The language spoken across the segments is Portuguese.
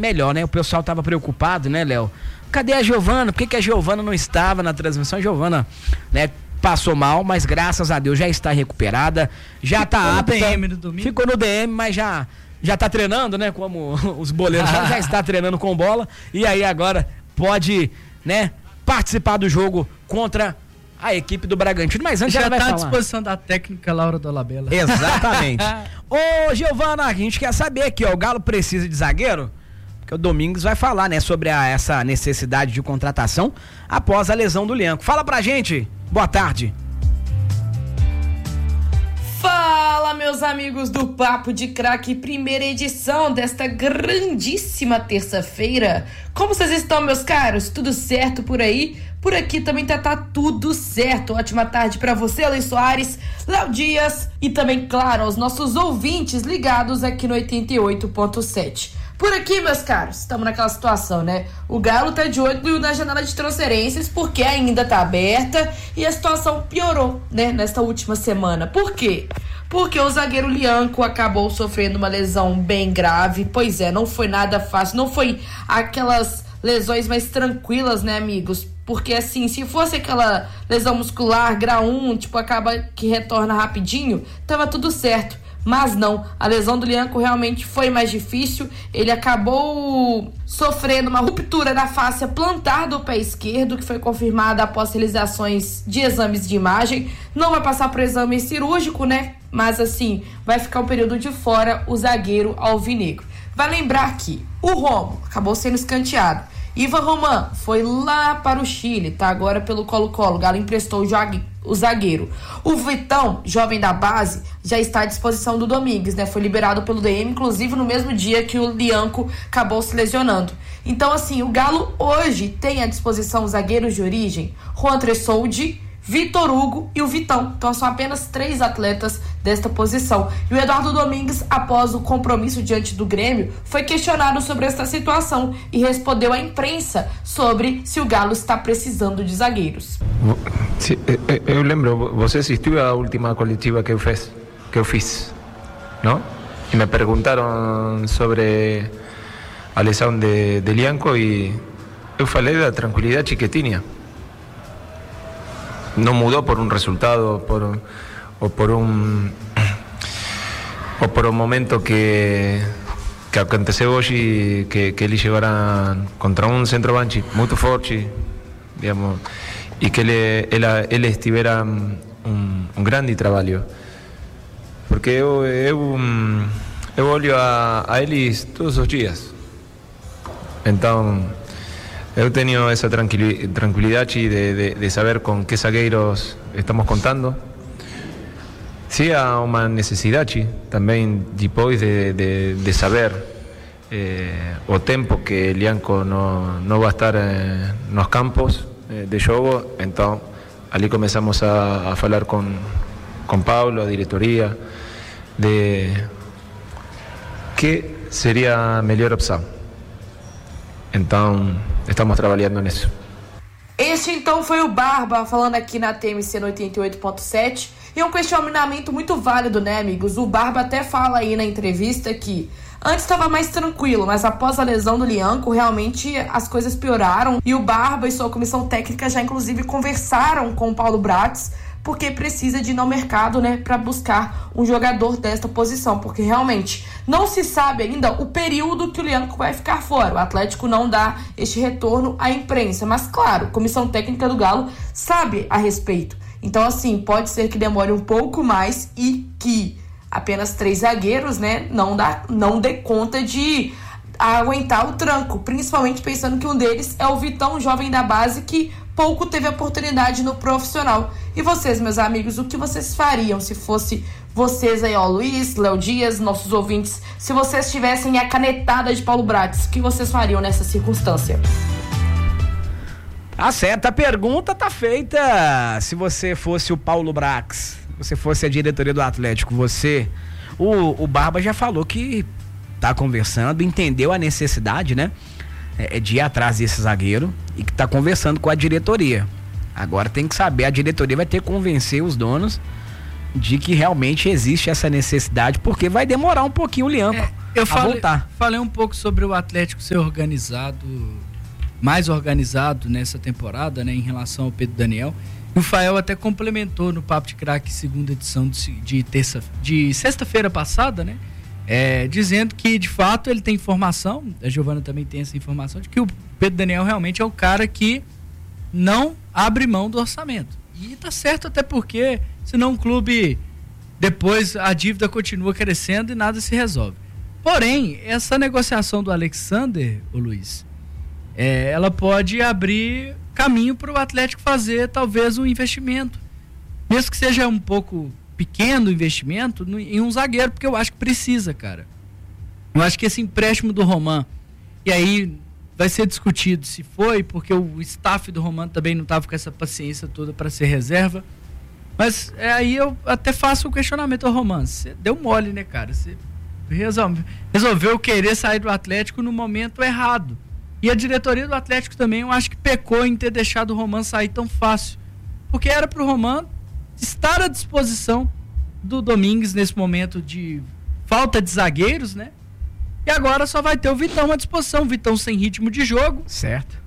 melhor, né? O pessoal tava preocupado, né, Léo? Cadê a Giovana? Por que a Giovana não estava na transmissão? A Giovana, né, passou mal, mas graças a Deus já está recuperada, já tá apta. Ficou no DM, mas já tá treinando, né? Como os boleiros já está treinando com bola. E aí agora pode, né, participar do jogo contra a equipe do Bragantino. Mas antes já ela vai tá falar. à disposição da técnica Laura Dolabella. Exatamente. Ô, Giovana, a gente quer saber aqui, ó, o Galo precisa de zagueiro? Porque o Domingos vai falar, né, sobre essa necessidade de contratação após a lesão do Lianco. Fala pra gente. Boa tarde. Fala, meus amigos do Papo de Craque, primeira edição desta grandíssima terça-feira. Como vocês estão, meus caros? Tudo certo por aí? Por aqui também tá tudo certo. Ótima tarde pra você, Luiz Soares, Léo Dias e também, claro, aos nossos ouvintes ligados aqui no 88.7. Por aqui, meus caros, estamos naquela situação, né? O Galo tá de olho na janela de transferências porque ainda tá aberta e a situação piorou, né, nesta última semana. Por quê? Porque o zagueiro Lianco acabou sofrendo uma lesão bem grave. Pois é, não foi nada fácil, não foi aquelas lesões mais tranquilas, né, amigos? Porque assim, se fosse aquela lesão muscular, grau 1, tipo, acaba que retorna rapidinho, tava tudo certo. Mas não, a lesão do Lianco realmente foi mais difícil. Ele acabou sofrendo uma ruptura na fáscia plantar do pé esquerdo, que foi confirmada após realizações de exames de imagem. Não vai passar por exame cirúrgico, né? Mas assim, vai ficar um período de fora o zagueiro alvinegro. Vai lembrar que o Romo acabou sendo escanteado. Ivan Roman foi lá para o Chile, tá agora pelo Colo-Colo. O Galo emprestou o zagueiro. O Vitão, jovem da base, já está à disposição do Domingues, né? Foi liberado pelo DM, inclusive no mesmo dia que o Lianco acabou se lesionando. Então, assim, o Galo hoje tem à disposição os zagueiros de origem, Juan Tressoldi, Vitor Hugo e o Vitão. Então são apenas 3 atletas desta posição. E o Eduardo Domingues, após o compromisso diante do Grêmio, foi questionado sobre esta situação e respondeu à imprensa sobre se o Galo está precisando de zagueiros. Sí, eu lembro, você assistiu à última coletiva que eu fiz, não? E me perguntaram sobre a lesão de Lianco e eu falei da tranquilidade que tinha. No mudó por un resultado o por un momento que aconteceu hoje que eles chegaram contra um centroavante muito forte, digamos, e que eles tiveram um grande trabalho, porque eu olho a eles todos os dias, então eu tenho essa tranquilidade de saber com que zagueiros estamos contando. Se há uma necessidade também depois de saber o tempo que Lianco não vai estar nos campos de jogo, então ali começamos a falar com Paulo, a diretoria, de que seria a melhor opção. Então estamos trabalhando nisso. Este então foi o Barba falando aqui na TMC no 88.7 e é um questionamento muito válido, né, amigos? O Barba até fala aí na entrevista que antes estava mais tranquilo, mas após a lesão do Lianco, realmente as coisas pioraram e o Barba e sua comissão técnica já inclusive conversaram com o Paulo Bratz porque precisa de ir no mercado, né, para buscar um jogador desta posição, porque realmente não se sabe ainda o período que o Lianco vai ficar fora. O Atlético não dá este retorno à imprensa, mas claro, a comissão técnica do Galo sabe a respeito. Então, assim, pode ser que demore um pouco mais e que apenas 3 zagueiros, né, não dê conta de aguentar o tranco, principalmente pensando que um deles é o Vitão, jovem da base, que pouco teve oportunidade no profissional. E vocês, meus amigos, o que vocês fariam se fosse vocês aí, ó, Luiz, Léo Dias, nossos ouvintes, se vocês tivessem a canetada de Paulo Bratz, o que vocês fariam nessa circunstância? Tá certo, a pergunta tá feita. Se você fosse o Paulo Bratz, se você fosse a diretoria do Atlético, o Barba já falou que tá conversando, entendeu a necessidade, né? De ir atrás desse zagueiro e que tá conversando com a diretoria. Agora tem que saber, a diretoria vai ter que convencer os donos de que realmente existe essa necessidade, porque vai demorar um pouquinho o Lianco falei um pouco sobre o Atlético ser mais organizado nessa temporada, né, em relação ao Pedro Daniel. E o Fael até complementou no Papo de Craque, segunda edição de sexta-feira passada, né? Dizendo que de fato ele tem informação, a Giovana também tem essa informação, de que o Pedro Daniel realmente é o cara que não abre mão do orçamento. E tá certo, até porque senão o clube, depois a dívida continua crescendo e nada se resolve. Porém, essa negociação do Alexander, ô Luiz, ela pode abrir caminho para o Atlético fazer talvez um investimento, mesmo que seja um pouco pequeno investimento em um zagueiro, porque eu acho que precisa, cara. Eu acho que esse empréstimo do Roman, e aí vai ser discutido se foi, porque o staff do Roman também não estava com essa paciência toda para ser reserva, mas aí eu até faço o questionamento ao Roman, você deu mole, né, cara? Você resolveu querer sair do Atlético no momento errado. E a diretoria do Atlético também, eu acho que pecou em ter deixado o Roman sair tão fácil, porque era para o Roman estar à disposição do Domingues nesse momento de falta de zagueiros, né? E agora só vai ter o Vitão à disposição, o Vitão sem ritmo de jogo. Certo.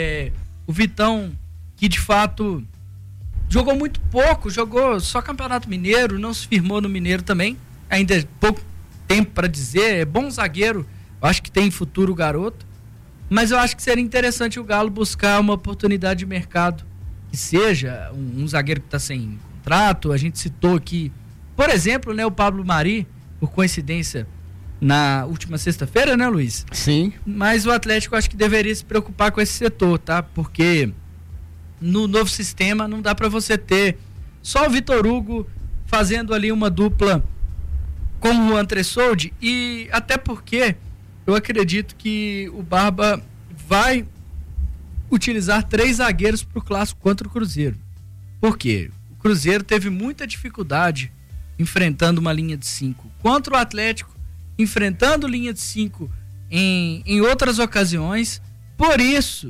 O Vitão, que de fato jogou muito pouco, jogou só Campeonato Mineiro, não se firmou no Mineiro também, ainda é pouco tempo para dizer, é bom zagueiro, eu acho que tem futuro o garoto, mas eu acho que seria interessante o Galo buscar uma oportunidade de mercado, que seja um zagueiro que está sem contrato. A gente citou aqui, por exemplo, né, o Pablo Mari, por coincidência, na última sexta-feira, né, Luiz? Sim. Mas o Atlético acho que deveria se preocupar com esse setor, tá? Porque no novo sistema não dá para você ter só o Vitor Hugo fazendo ali uma dupla com o Juan Tressoldi, e até porque eu acredito que o Barba vai utilizar 3 zagueiros para o clássico contra o Cruzeiro. Por quê? O Cruzeiro teve muita dificuldade enfrentando uma linha de 5 contra o Atlético, enfrentando linha de 5 em outras ocasiões. Por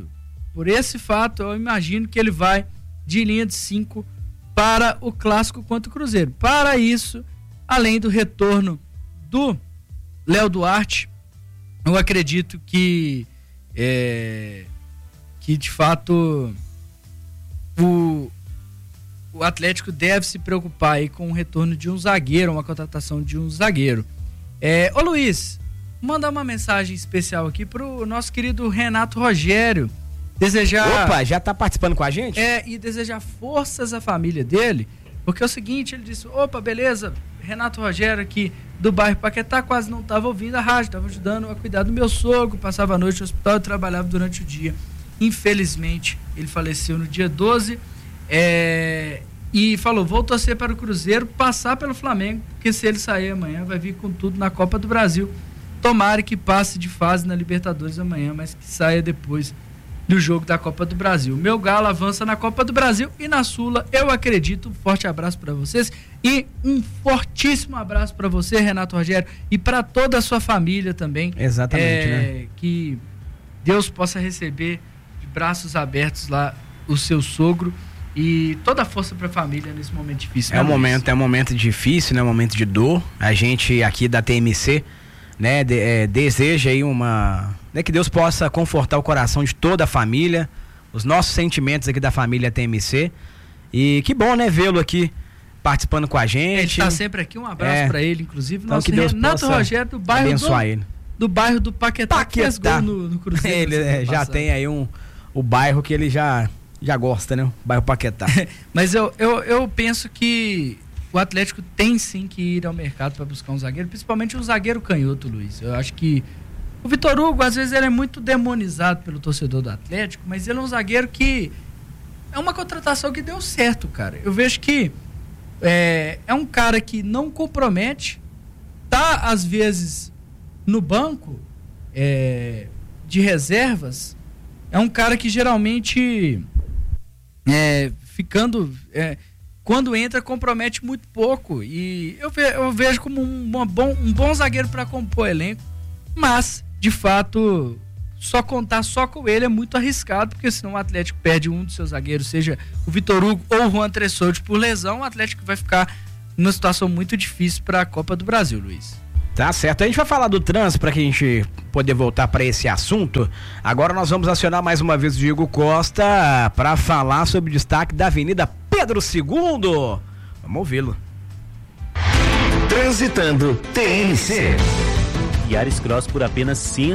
esse fato, eu imagino que ele vai de linha de 5 para o clássico contra o Cruzeiro. Para isso, além do retorno do Léo Duarte, eu acredito que de fato o Atlético deve se preocupar aí com o retorno de um zagueiro, uma contratação de um zagueiro. Ô Luiz, mandar uma mensagem especial aqui pro nosso querido Renato Rogério, Opa, já tá participando com a gente? E desejar forças à família dele, porque é o seguinte, ele disse, opa, beleza, Renato Rogério aqui do bairro Paquetá, quase não estava ouvindo a rádio, estava ajudando a cuidar do meu sogro, passava a noite no hospital e trabalhava durante o dia. Infelizmente, ele faleceu no dia 12, e falou, vou torcer para o Cruzeiro passar pelo Flamengo, porque se ele sair amanhã, vai vir com tudo na Copa do Brasil. Tomara que passe de fase na Libertadores amanhã, mas que saia depois do jogo da Copa do Brasil. Meu Galo avança na Copa do Brasil e na Sula, eu acredito. Um forte abraço para vocês e um fortíssimo abraço para você, Renato Rogério, e para toda a sua família também. Exatamente, né? Que Deus possa receber de braços abertos lá o seu sogro e toda a força para a família nesse momento difícil. É um momento difícil, né? Um momento de dor. A gente aqui da TMC, né, deseja aí que Deus possa confortar o coração de toda a família, os nossos sentimentos aqui da família TMC, e que bom, né, vê-lo aqui participando com a gente. Ele está sempre aqui, um abraço para ele, inclusive, então, nosso que Deus Renato Rogério do bairro do bairro do Paquetá. Que fez gol no Cruzeiro. Ele já tem aí o bairro que ele já gosta, né, o bairro Paquetá. Mas eu penso que o Atlético tem sim que ir ao mercado para buscar um zagueiro, principalmente um zagueiro canhoto, Luiz. Eu acho que o Vitor Hugo, às vezes, ele é muito demonizado pelo torcedor do Atlético, mas ele é um zagueiro que é uma contratação que deu certo, cara. Eu vejo que é um cara que não compromete, tá, às vezes, no banco de reservas, é um cara que geralmente quando entra, compromete muito pouco. E eu vejo como um bom zagueiro para compor elenco, mas, de fato, contar só com ele é muito arriscado, porque senão o Atlético perde um dos seus zagueiros, seja o Vitor Hugo ou o Juan Tressoldi por lesão, o Atlético vai ficar numa situação muito difícil para a Copa do Brasil, Luiz. Tá certo, a gente vai falar do trânsito para que a gente poder voltar para esse assunto. Agora nós vamos acionar mais uma vez o Diego Costa para falar sobre o destaque da Avenida Pedro II. Vamos ouvi-lo. Transitando TNC. Yaris Cross por apenas R$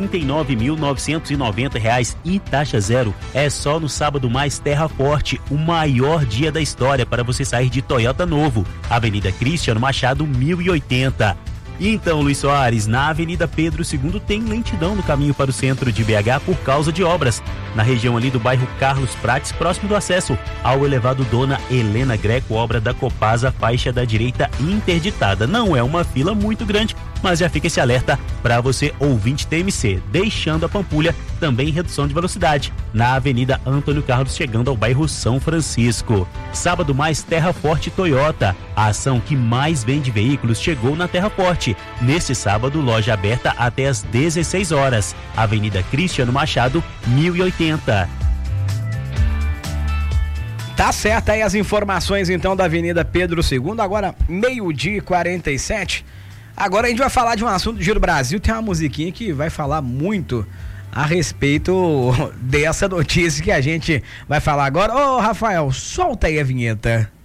139.990 e taxa zero. É só no Sábado Mais Terra Forte, o maior dia da história para você sair de Toyota novo. Avenida Cristiano Machado, 1080. Então, Luiz Soares, na Avenida Pedro II tem lentidão no caminho para o centro de BH por causa de obras. Na região ali do bairro Carlos Prates, próximo do acesso ao elevado Dona Helena Greco, obra da Copasa, faixa da direita interditada. Não é uma fila muito grande, mas já fica esse alerta para você, ouvinte TMC. Deixando a Pampulha, também redução de velocidade na Avenida Antônio Carlos, chegando ao bairro São Francisco. Sábado Mais Terra Forte Toyota, a ação que mais vende veículos chegou na Terra Forte. Neste sábado, loja aberta até às 16 horas. Avenida Cristiano Machado, 1080. Tá certo aí as informações então da Avenida Pedro II, agora 12h47. Agora a gente vai falar de um assunto do Giro Brasil, tem uma musiquinha que vai falar muito a respeito dessa notícia que a gente vai falar agora. Ô, Rafael, solta aí a vinheta.